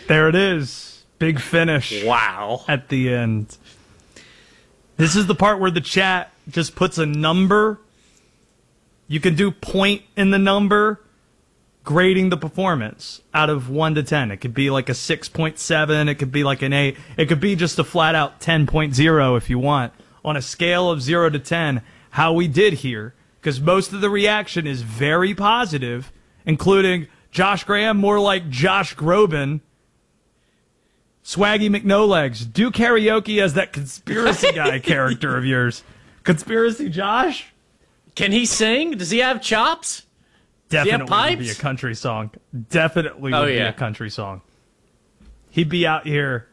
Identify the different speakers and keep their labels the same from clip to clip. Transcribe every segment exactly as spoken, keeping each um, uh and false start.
Speaker 1: There it is. Big finish.
Speaker 2: Wow.
Speaker 1: At the end. This is the part where the chat just puts a number. You can do point in the number, grading the performance out of one to ten. It could be like a six point seven. It could be like an eight. It could be just a flat-out ten point oh if you want. On a scale of zero to ten, how we did here. Because most of the reaction is very positive, including Josh Graham, more like Josh Groban. Swaggy McNolegs, do karaoke as that conspiracy guy character of yours. Conspiracy Josh?
Speaker 2: Can he sing? Does he have chops?
Speaker 1: Definitely would be a country song. Definitely would
Speaker 2: oh,
Speaker 1: be
Speaker 2: yeah.
Speaker 1: a country song. He'd be out here.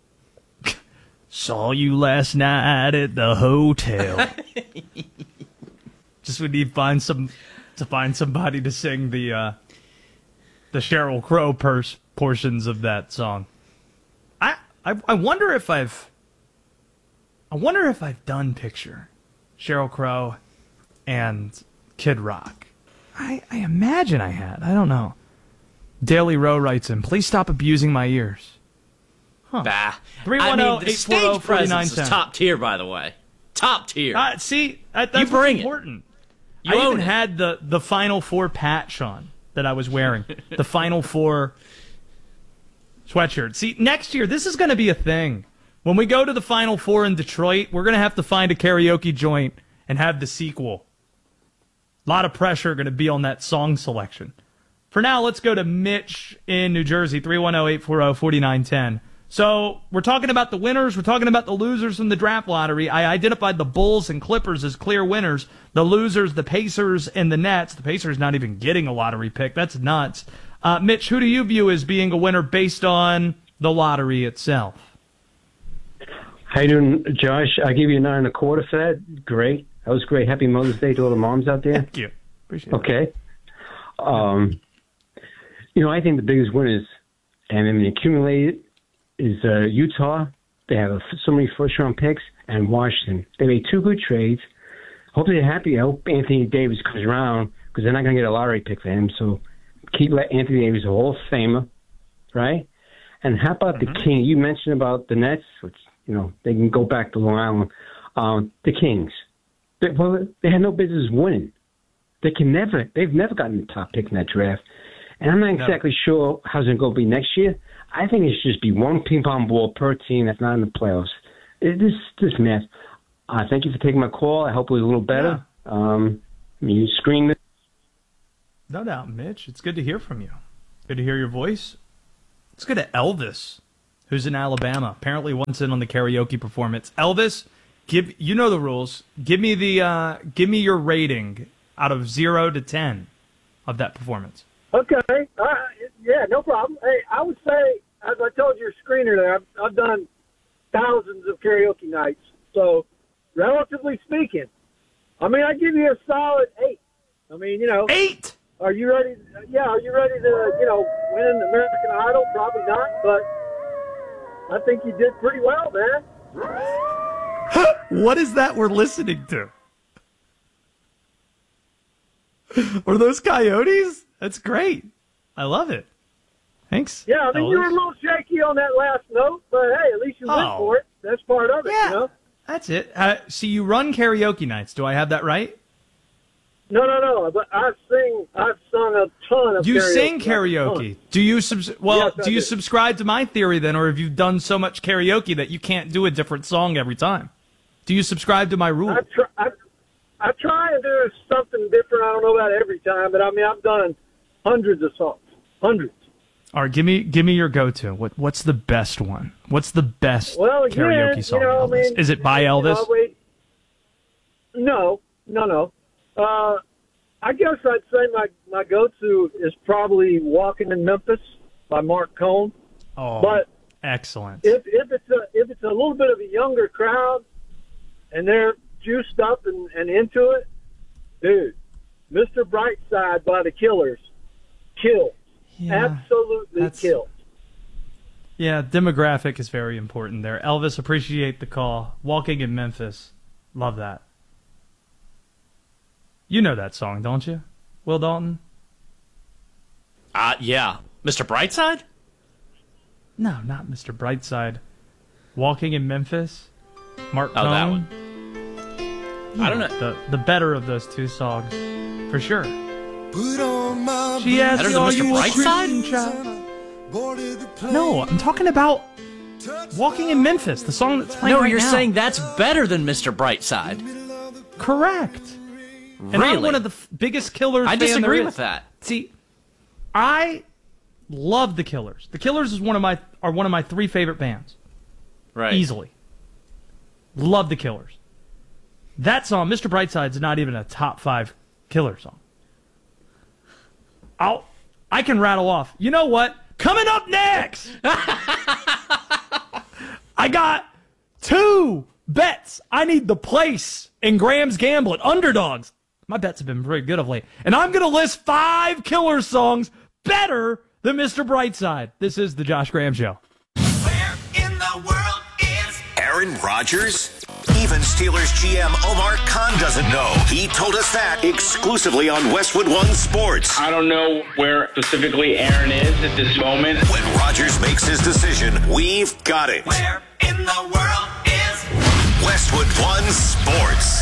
Speaker 1: Saw you last night at the hotel. Just we need find some to find somebody to sing the uh, the Sheryl Crow pers- portions of that song. I, I I wonder if I've I wonder if I've done picture Sheryl Crow and Kid Rock. I, I imagine I had. I don't know. Daily Row writes in, please stop abusing my ears.
Speaker 2: Huh. Bah.
Speaker 1: three one zero, eight four zero, four nine one zero.
Speaker 2: Is top tier, by the way. Top tier.
Speaker 1: Uh, see, that, that's
Speaker 2: you bring
Speaker 1: important.
Speaker 2: It. You
Speaker 1: I even
Speaker 2: it.
Speaker 1: had the, the Final Four patch on that I was wearing. The Final Four sweatshirt. See, next year, this is going to be a thing. When we go to the Final Four in Detroit, we're going to have to find a karaoke joint and have the sequel. A lot of pressure going to be on that song selection. For now, let's go to Mitch in New Jersey, three one zero, eight four zero, four nine one zero. So we're talking about the winners. We're talking about the losers from the draft lottery. I identified the Bulls and Clippers as clear winners. The losers, the Pacers and the Nets. The Pacers not even getting a lottery pick. That's nuts. Uh, Mitch, who do you view as being a winner based on the lottery itself?
Speaker 3: How you doing, Josh? I give you a nine and a quarter for that. Great. That was great. Happy Mother's Day to all the moms out there.
Speaker 1: Thank you. Appreciate it.
Speaker 3: Okay. Um, you know, I think the biggest winners, and I mean, accumulated, is uh, Utah. They have so many first-round picks, and Washington. They made two good trades. Hopefully they're happy. I hope Anthony Davis comes around because they're not going to get a lottery pick for him. So keep let Anthony Davis a Hall of Famer, right? And how about mm-hmm. the King? You mentioned about the Nets, which, you know, they can go back to Long Island. Um, the Kings. They, well, they had no business winning. They can never. They've never gotten the top pick in that draft. And I'm not
Speaker 1: no.
Speaker 3: exactly sure how's it going to be next year. I think it should just be one ping pong ball per team that's not in the playoffs. It, this this math. Uh, thank you for taking my call. I hope it was a little better. Yeah. Um, you screened it.
Speaker 1: No doubt, Mitch. It's good to hear from you. Good to hear your voice. Let's go to Elvis, who's in Alabama. Apparently once in on the karaoke performance. Elvis, give you know the rules. Give me the uh, give me your rating out of zero to ten of that performance.
Speaker 4: Okay. Uh, yeah, no problem. Hey, I would say, as I told your screener there, I've, I've done thousands of karaoke nights. So, relatively speaking, I mean, I give you a solid eight. I mean, you know.
Speaker 1: Eight?
Speaker 4: Are you ready? Yeah, are you ready to, you know, win American Idol? Probably not, but I think you did pretty well, man.
Speaker 1: What is that we're listening to? Are those coyotes? That's great. I love it. Thanks.
Speaker 4: Yeah, I mean,
Speaker 1: Elvis.
Speaker 4: you were a little shaky on that last note, but hey, at least you went
Speaker 1: Oh.
Speaker 4: for it. That's part of it,
Speaker 1: Yeah,
Speaker 4: you know?
Speaker 1: that's it. Uh, see, you run karaoke nights. Do I have that right?
Speaker 4: No, no, no. But I sing. I've sung a ton of.
Speaker 1: You
Speaker 4: karaoke.
Speaker 1: sing karaoke. Do you subs- well?
Speaker 4: Yes, I
Speaker 1: do you
Speaker 4: do.
Speaker 1: subscribe to my theory then, or have you done so much karaoke that you can't do a different song every time? Do you subscribe to my rule?
Speaker 4: I try. I, I try and do something different. I don't know about every time, but I mean, I've done hundreds of songs. Hundreds.
Speaker 1: All right, give me give me your go-to. What what's the best one? What's the best
Speaker 4: Well, again,
Speaker 1: karaoke song?
Speaker 4: you know, I
Speaker 1: Elvis?
Speaker 4: mean,
Speaker 1: Is it by
Speaker 4: you know,
Speaker 1: Elvis?
Speaker 4: wait. No, no, no. Uh, I guess I'd say my, my go-to is probably "Walking in Memphis" by Mark Cohn.
Speaker 1: Oh,
Speaker 4: but
Speaker 1: excellent.
Speaker 4: if if it's a if it's a little bit of a younger crowd and they're juiced up and, and into it, dude, Mister Brightside by the Killers, kill,
Speaker 1: Yeah,
Speaker 4: absolutely
Speaker 1: that's-
Speaker 4: kill.
Speaker 1: Yeah, demographic is very important there. Elvis, appreciate the call. Walking in Memphis. Love that. You know that song, don't you? Will Dalton?
Speaker 2: Uh, yeah. Mister Brightside?
Speaker 1: No, not Mister Brightside. Walking in Memphis. Mark
Speaker 2: Oh, that
Speaker 1: Tone.
Speaker 2: one. I don't know.
Speaker 1: The the better of those two songs, for sure.
Speaker 5: Put on my
Speaker 1: She asked
Speaker 2: Better
Speaker 1: me,
Speaker 2: than
Speaker 1: "Are
Speaker 2: Mister
Speaker 1: you a
Speaker 2: Brightside?"
Speaker 1: Christian child?"
Speaker 5: boarded the plane.
Speaker 1: No, I'm talking about Walking in Memphis, the song that's playing
Speaker 2: No,
Speaker 1: right
Speaker 2: you're
Speaker 1: now.
Speaker 2: saying that's better than Mister Brightside.
Speaker 1: Correct. And
Speaker 2: Really?
Speaker 1: I'm one of the f- biggest Killers
Speaker 2: I
Speaker 1: fan there
Speaker 2: disagree
Speaker 1: is.
Speaker 2: with that.
Speaker 1: See, I love the Killers. The Killers is one of my are one of my three favorite bands,
Speaker 2: Right.
Speaker 1: easily. Love the Killers. That song, Mister Brightside's not even a top five Killer song. I'll I can rattle off. You know what? Coming up next, I got two bets. I need the place in Graham's Gambling. Underdogs. My bets have been very good of late. And I'm going to list five Killer songs better than Mister Brightside. This is the Josh Graham Show.
Speaker 6: Where in the world is Aaron Rodgers? Even Steelers G M Omar Khan doesn't know. He told us that exclusively on Westwood One Sports.
Speaker 7: I don't know where specifically Aaron is at this moment.
Speaker 6: When Rodgers makes his decision, we've got it. Where in the world is Westwood One Sports?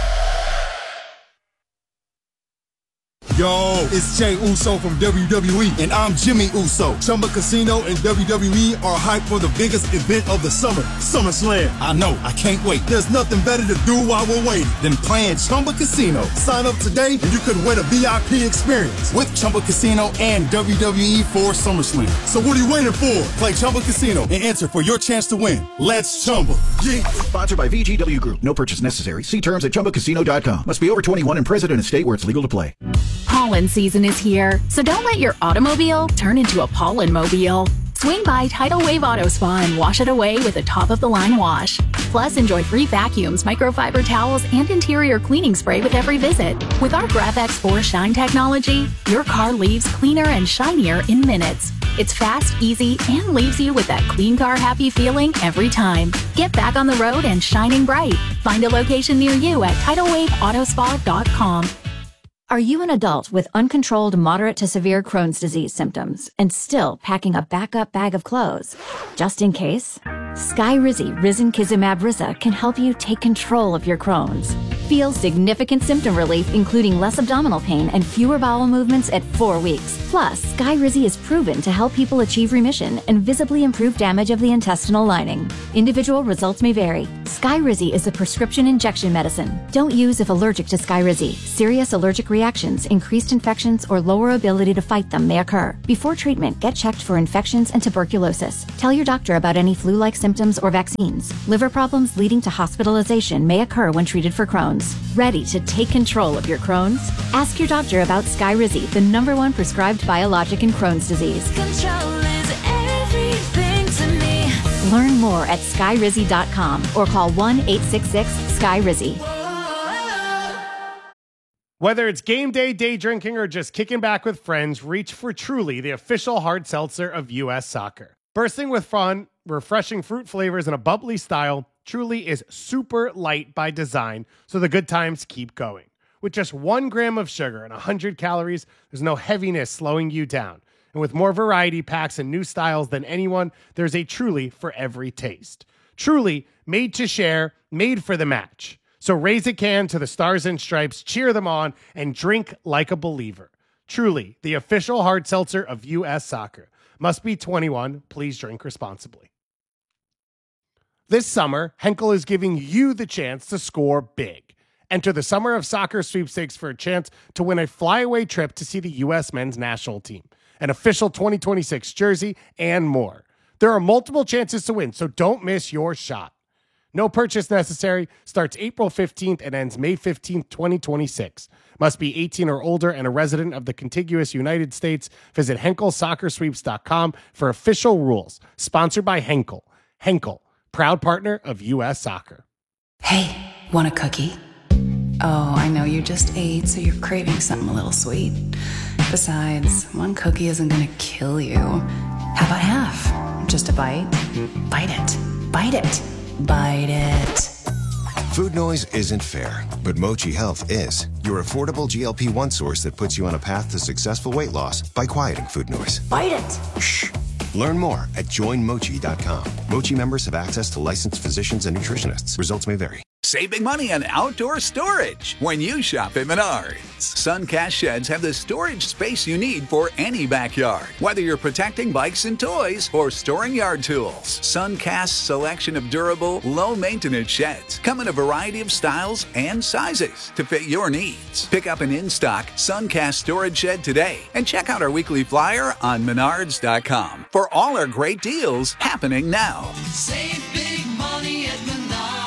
Speaker 5: Yo, it's Jay Uso from W W E, and I'm Jimmy Uso. Chumba Casino and W W E are hyped for the biggest event of the summer, SummerSlam. I know, I can't wait. There's nothing better to do while we're waiting than playing Chumba Casino. Sign up today and you could win a V I P experience with Chumba Casino and W W E for SummerSlam. So what are you waiting for? Play Chumba Casino and enter for your chance to win. Let's Chumba. Yeah.
Speaker 8: Sponsored by V G W Group. No purchase necessary. See terms at chumba casino dot com. Must be over twenty-one and present in a state where it's legal to play.
Speaker 9: Pollen season is here, so don't let your automobile turn into a pollen mobile. Swing by Tidal Wave Auto Spa and wash it away with a top-of-the-line wash. Plus, enjoy free vacuums, microfiber towels, and interior cleaning spray with every visit. With our GravX four Shine technology, your car leaves cleaner and shinier in minutes. It's fast, easy, and leaves you with that clean car happy feeling every time. Get back on the road and shining bright. Find a location near you at tidal wave auto spa dot com.
Speaker 10: Are you an adult with uncontrolled moderate to severe Crohn's disease symptoms and still packing a backup bag of clothes? Just in case? Skyrizi Risankizumab Riza can help you take control of your Crohn's. Feel significant symptom relief, including less abdominal pain and fewer bowel movements at four weeks. Plus, Skyrizi is proven to help people achieve remission and visibly improve damage of the intestinal lining. Individual results may vary. Skyrizi is a prescription injection medicine. Don't use if allergic to Skyrizi. Serious allergic reactions, increased infections, or lower ability to fight them may occur. Before treatment, get checked for infections and tuberculosis. Tell your doctor about any flu-like symptoms or vaccines. Liver problems leading to hospitalization may occur when treated for Crohn's. Ready to take control of your Crohn's? Ask your doctor about Skyrizi, the number one prescribed biologic in Crohn's disease.
Speaker 11: Control is everything to me.
Speaker 10: Learn more at skyrizi dot com or call one eight six six SKYRIZI.
Speaker 12: Whether it's game day, day drinking, or just kicking back with friends, reach for Truly, the official hard seltzer of U S Soccer. Bursting with fun, refreshing fruit flavors, and a bubbly style, Truly is super light by design, so the good times keep going. With just one gram of sugar and one hundred calories, there's no heaviness slowing you down. And with more variety packs and new styles than anyone, there's a Truly for every taste. Truly, made to share, made for the match. So raise a can to the Stars and Stripes, cheer them on, and drink like a believer. Truly, the official hard seltzer of U S Soccer. Must be twenty-one. Please drink responsibly. This summer, Henkel is giving you the chance to score big. Enter the Summer of Soccer sweepstakes for a chance to win a flyaway trip to see the U S men's national team, an official twenty twenty-six jersey, and more. There are multiple chances to win, so don't miss your shot. No purchase necessary. Starts April fifteenth and ends May fifteenth, twenty twenty-six. Must be eighteen or older and a resident of the contiguous United States. Visit Henkel Soccer Sweeps dot com for official rules. Sponsored by Henkel. Henkel, proud partner of U S Soccer.
Speaker 13: Hey, want a cookie? Oh, I know you just ate, so you're craving something a little sweet. Besides, one cookie isn't gonna kill you. How about half? Just a bite? Bite it. Bite it. Bite it.
Speaker 14: Food noise isn't fair, but Mochi Health is. Your affordable G L P one source that puts you on a path to successful weight loss by quieting food noise.
Speaker 13: Bite it.
Speaker 14: Shh. Learn more at join mochi dot com. Mochi members have access to licensed physicians and nutritionists. Results may vary.
Speaker 15: Save big money on outdoor storage when you shop at Menards. Suncast sheds have the storage space you need for any backyard. Whether you're protecting bikes and toys or storing yard tools, Suncast's selection of durable, low-maintenance sheds come in a variety of styles and sizes to fit your needs. Pick up an in-stock Suncast storage shed today and check out our weekly flyer on menards dot com for all our great deals happening now.
Speaker 11: Save big money at Menards.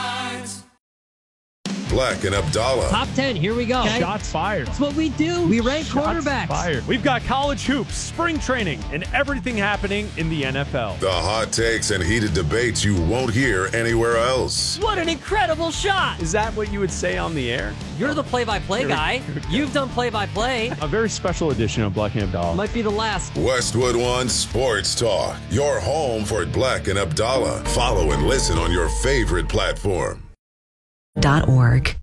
Speaker 16: Black and Abdallah.
Speaker 17: Top ten, here we go.
Speaker 18: Okay. Shots fired.
Speaker 17: That's what we do. We rank
Speaker 18: Shots
Speaker 17: quarterbacks.
Speaker 18: Fired. We've got college hoops, spring training, and everything happening in the N F L.
Speaker 16: The hot takes and heated debates you won't hear anywhere else.
Speaker 17: What an incredible shot.
Speaker 18: Is that what you would say on the air?
Speaker 17: You're the play-by-play guy. You've done play-by-play.
Speaker 18: A very special edition of Black and Abdallah.
Speaker 17: Might be the last.
Speaker 16: Westwood One Sports Talk. Your home for Black and Abdallah. Follow and listen on your favorite platform.
Speaker 19: Dot org.